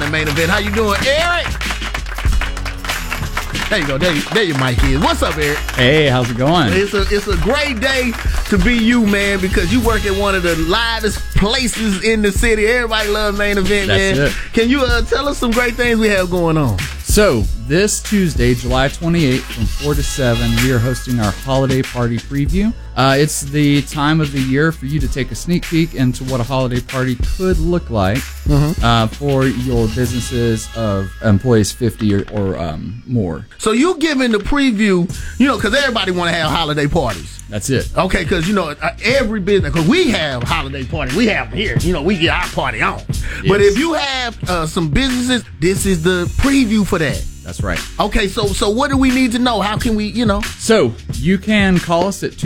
man, Main Event. How you doing, Eric? There you go. There your mic is. What's up, Eric? Hey, how's it going? It's a great day to be you, man, because you work at one of the livest places in the city. Everybody loves Main Event, man. That's it. Can you tell us some great things we have going on? So, this Tuesday, July 28th, from 4 to 7, we are hosting our holiday party preview. It's the time of the year for you to take a sneak peek into what a holiday party could look like for your businesses of employees 50 or more. So you giving the preview, because everybody want to have holiday parties. That's it. Okay, because, every business, because we have holiday parties. We have them here. We get our party on. Yes. But if you have some businesses, this is the preview for that. That's right. Okay, so what do we need to know? How can we, So, you can call us at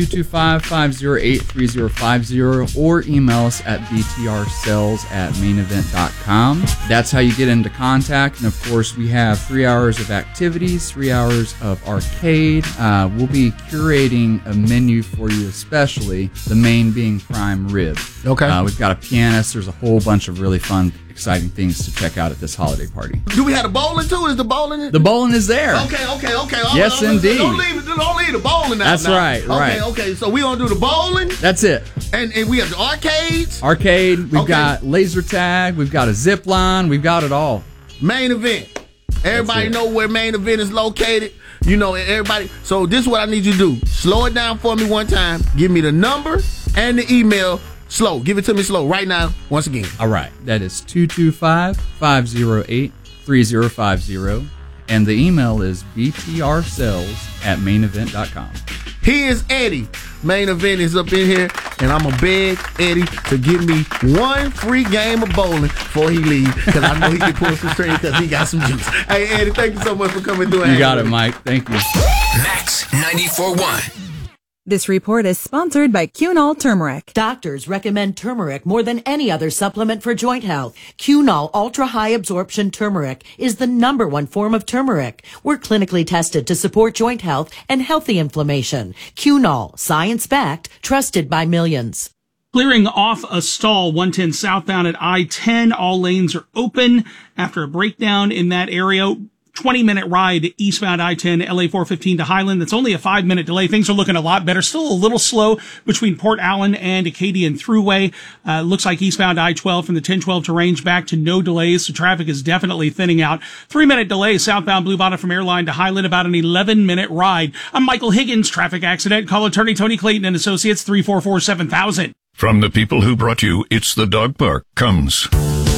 225-508-3050 or email us at btrsales@mainevent.com. That's how you get into contact. And, of course, we have 3 hours of activities, 3 hours of arcade. We'll be curating a menu for you, especially the main being prime rib. Okay. We've got a pianist. There's a whole bunch of really fun, exciting things to check out at this holiday party. Do we have the bowling too? Is the bowling? The bowling is there. Okay. Yes, indeed. Don't leave the bowling out. That's right. Okay. So we gonna do the bowling. That's it. And we have the arcades. We've got laser tag. We've got a zip line. We've got it all. Main Event. Everybody know where Main Event is located. Everybody. So this is what I need you to do. Slow it down for me one time. Give me the number and the email. Slow. Give it to me slow right now, once again. All right. That is 225-508-3050. And the email is btrsales@mainevent.com. He is Eddie. Main Event is up in here, and I'm going to beg Eddie to give me one free game of bowling before he leaves, because I know he can pull some strings because he got some juice. Hey, Eddie, thank you so much for coming through. You got it, Mike. Thank you. Max 94.1. This report is sponsored by Cunol Turmeric. Doctors recommend turmeric more than any other supplement for joint health. Cunol Ultra High Absorption Turmeric is the #1 form of turmeric. We're clinically tested to support joint health and healthy inflammation. Cunol, science-backed, trusted by millions. Clearing off a stall 110 southbound at I-10. All lanes are open after a breakdown in that area. 20-minute ride eastbound I-10, LA 415 to Highland. That's only a 5-minute delay. Things are looking a lot better. Still a little slow between Port Allen and Acadian Thruway. Looks like eastbound I-12 from the 1012 to Range back to no delays. So traffic is definitely thinning out. 3-minute delay southbound Blue Bottom from Airline to Highland, about an 11-minute ride. I'm Michael Higgins, traffic accident. Call attorney Tony Clayton and Associates, 344-7000. From the people who brought you It's the Dog Park comes